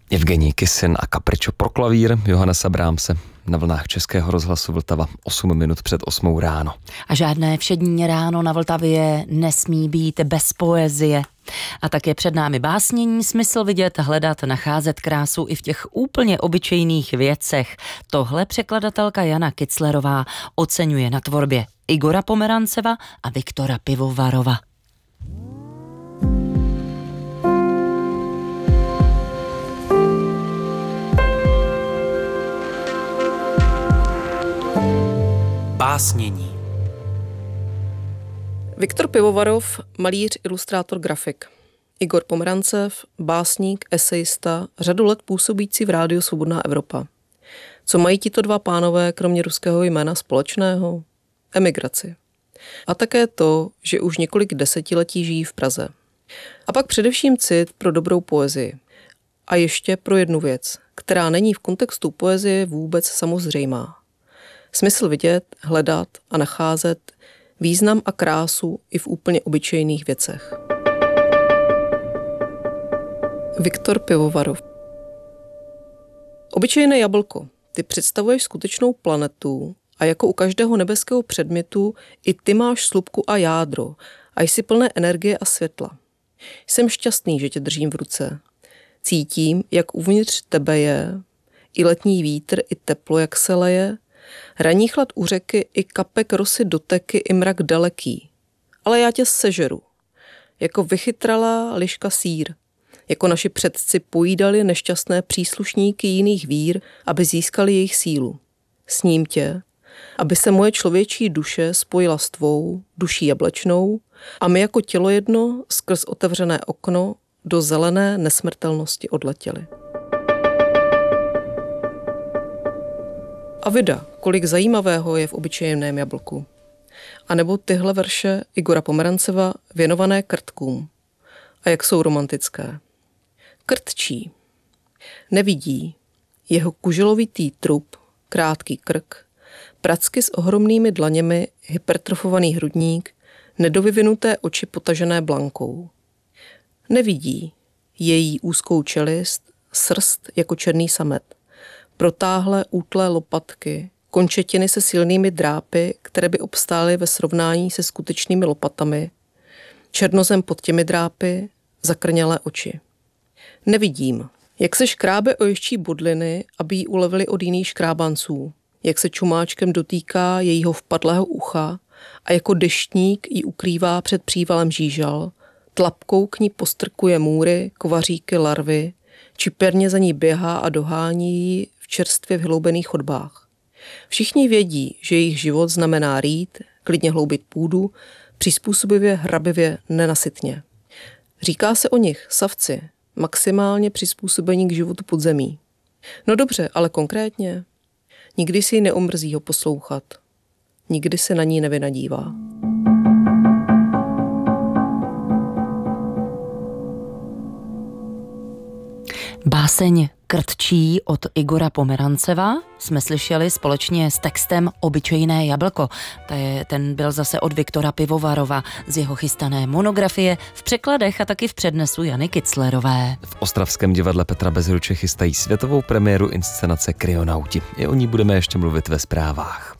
Evgenij Kissin a Capriccio pro klavír Johannesa Brahmse na vlnách Českého rozhlasu Vltava 8 minut před 8 ráno. A žádné všední ráno na Vltavě nesmí být bez poezie. A tak je před námi básnění, smysl vidět, hledat, nacházet krásu i v těch úplně obyčejných věcech. Tohle překladatelka Jana Kitzlerová oceňuje na tvorbě Igora Pomeranceva a Viktora Pivovarova. Básnění. Viktor Pivovarov, malíř, ilustrátor, grafik. Igor Pomerancev, básník, esejista, řadu let působící v rádiu Svobodná Evropa. Co mají tito dva pánové kromě ruského jména společného? Emigraci. A také to, že už několik desetiletí žijí v Praze. A pak především cit pro dobrou poezii. A ještě pro jednu věc, která není v kontextu poezie vůbec samozřejmá. Smysl vidět, hledat a nacházet význam a krásu i v úplně obyčejných věcech. Viktor Pivovarov. Obyčejné jablko. Ty představuješ skutečnou planetu a jako u každého nebeského předmětu i ty máš slupku a jádro a jsi plné energie a světla. Jsem šťastný, že tě držím v ruce. Cítím, jak uvnitř tebe je, i letní vítr, i teplo, jak se leje, raní chlad u řeky, i kapek rosy doteky, i mrak daleký. Ale já tě sežeru. Jako vychytralá liška sýr. Jako naši předci pojídali nešťastné příslušníky jiných vír, aby získali jejich sílu. Sním tě, aby se moje člověčí duše spojila s tvou, duší jablečnou, a my jako tělo jedno skrz otevřené okno do zelené nesmrtelnosti odletěli. A vida, kolik zajímavého je v obyčejném jablku. A nebo tyhle verše Igora Pomeranceva věnované krtkům. A jak jsou romantické. Krtčí. Nevidí. Jeho kuželovitý trup, krátký krk, pracky s ohromnými dlaněmi, hypertrofovaný hrudník, nedovyvinuté oči potažené blankou. Nevidí. Její úzkou čelist, srst jako černý samet. Protáhlé útlé lopatky, končetiny se silnými drápy, které by obstály ve srovnání se skutečnými lopatami, černozem pod těmi drápy, zakrnělé oči. Nevidím, jak se škrábe o ješčí bodliny, aby jí ulevili od jiných škrábanců, jak se čumáčkem dotýká jejího vpadlého ucha a jako deštník ji ukrývá před přívalem žížal, tlapkou k ní postrkuje můry, kovaříky, larvy, čiperně za ní běhá a dohání ji v čerstvě vyhloubených chodbách. Všichni vědí, že jejich život znamená rýt, klidně hloubit půdu, přizpůsobivě, hrabivě, nenasytně. Říká se o nich savci, maximálně přizpůsobení k životu pod zemí. No dobře, ale konkrétně? Nikdy si ji neomrzí ho poslouchat. Nikdy se na ní nevynadívá. Báseň Krtčí od Igora Pomeranceva jsme slyšeli společně s textem Obyčejné jablko. Ten byl zase od Viktora Pivovarova z jeho chystané monografie v překladech a taky v přednesu Jany Kitzlerové. V ostravském divadle Petra Bezruče chystají světovou premiéru inscenace Kryonauti. I o ní budeme ještě mluvit ve zprávách.